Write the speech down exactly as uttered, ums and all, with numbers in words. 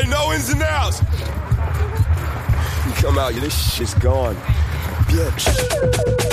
no ins and outs. You come out, this shit's gone. Bitch.